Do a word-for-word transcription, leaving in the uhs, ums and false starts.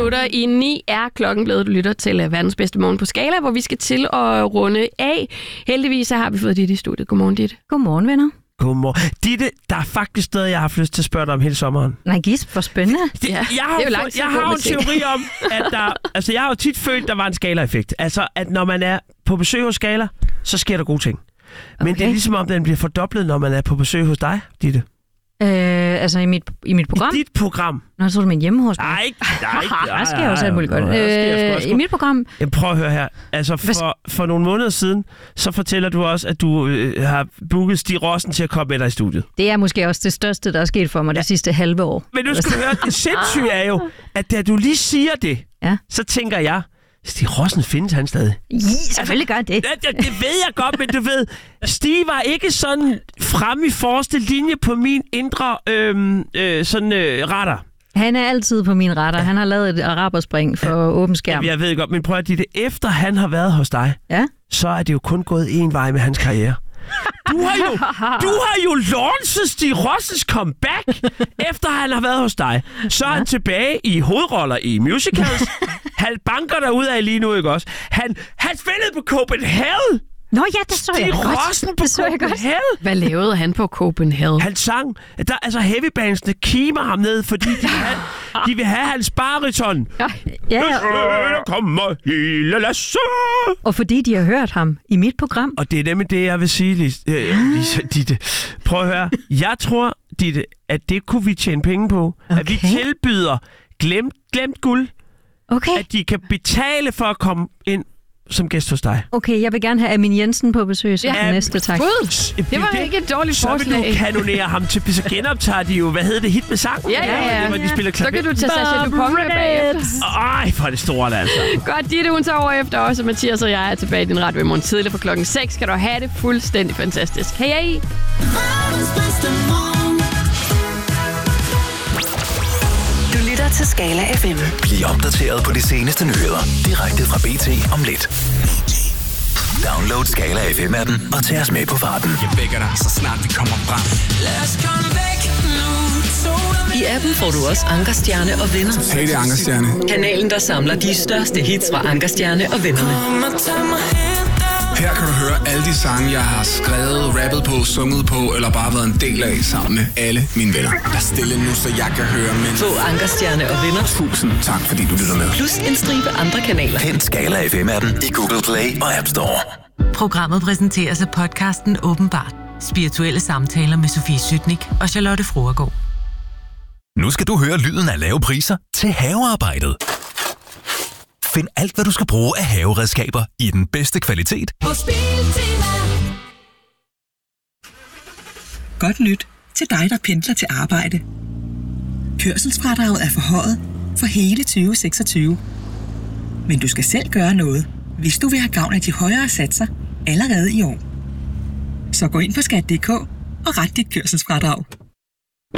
minutter i ni er klokken blevet. Du lytter til verdens bedste morgen på Skala, hvor vi skal til at runde af. Heldigvis så har vi fået Ditte i studiet. Godmorgen, Ditte. Godmorgen, venner. Godmorgen. Ditte, der er faktisk noget, jeg har haft lyst til at spørge dig om hele sommeren. Nej, gisp, hvor spændende. Det, ja, jeg har, jo jeg har en teori om, at der... Altså, jeg har jo tit følt, der var en skala-effekt. Altså, at når man er på besøg hos Skala, så sker der gode ting. Men okay. Det er ligesom om, den bliver fordoblet, når man er på besøg hos dig, Ditte. Øh, altså i mit, i mit program? I dit program. Nå, så er du min hjemme hos mig. Nej, nej. Der sker jo også alt muligt godt. Øh, I mit program? Jeg prøver at høre her. Altså, for, for nogle måneder siden, så fortæller du også, at du øh, har booket Stig Rossen til at komme med dig i studiet. Det er måske også det største, der er sket for mig ja. det sidste halve år. Men nu skal du høre, det sindssyge er jo, at da du lige siger det, ja. så tænker jeg, Stig Rossen findes han stadig. Ja, selvfølgelig gør det. Det, det. Det ved jeg godt, men du ved, Stig var ikke sådan fremme i forreste linje på min indre øhm, øh, sådan øh, radar. Han er altid på min radar. Han har lavet et araberspring for ja. åben skærm. Ja, jeg ved godt, men prøv at det efter han har været hos dig, ja? så er det jo kun gået en vej med hans karriere. Du har jo, du har jo launchet Stig Rossens comeback, efter han har været hos dig. Så er han tilbage i hovedroller i musicals. Han banker derude af lige nu, ikke også? Han, han spillede på Copenhagen. Nå ja, det så jeg godt. Stig på Copenhagen. Hvad lavede han på Copenhagen? Han sang. Der, altså heavybandsene kimer ham ned, fordi de vil have, de vil have hans bariton. Ja, ja. Der kommer hele Lasse. Og fordi de har hørt ham i mit program. Og det er nemlig det, jeg vil sige, Lise. Lise, Ditte. Prøv at høre. Jeg tror, Ditte, at det kunne vi tjene penge på. Okay. At vi tilbyder glemt, glemt guld. Okay. At de kan betale for at komme ind som gæst hos dig. Okay, jeg vil gerne have Amin Jensen på besøg som ja, næste, tak. Det var ikke et dårligt så forslag. Så vil du kanonere ham til, så genoptager de jo, hvad hedder det, hit med sang? Ja, ja, ja. ja. De spiller så kan du tage Sasha Dupont med bagefter. Ej, for det store, altså. Godt, Ditte, hun tager over efter os, og Mathias og jeg er tilbage i din radio i morgen tidlig fra klokken seks. Kan du have det fuldstændig fantastisk. Hej, hej. Du lytter til Skala F M. Bliv opdateret på de seneste nyheder direkte fra B T om lidt. Download Skala F M-appen og tag os med på farten. Jeg vækker dig, så snart vi kommer frem. Lad os komme væk nu. I appen får du også Ankerstjerne og venner. Hey, det er Ankerstjerne. Kanalen, der samler de største hits fra Ankerstjerne og vennerne. Her kan du høre alle de sange, jeg har skrevet, rappet på, sunget på, eller bare været en del af sammen med alle mine venner. Der er stille nu, så jeg kan høre, men... Få Ankerstjerne og venner. Tusind tak, fordi du lytter med. Plus en stribe andre kanaler. Hent Skala F M-appen i Google Play og App Store. Programmet præsenteres af podcasten Åbenbart. Spirituelle samtaler med Sofie Sytnik og Charlotte Fruergaard. Nu skal du høre lyden af lave priser til havearbejdet. Find alt, hvad du skal bruge af haveredskaber i den bedste kvalitet. Godt nyt til dig, der pendler til arbejde. Kørselsfradraget er forhøjet for hele tyve seksogtyve. Men du skal selv gøre noget, hvis du vil have gavn af de højere satser allerede i år. Så gå ind på skat punktum d k og ret dit kørselsfradrag.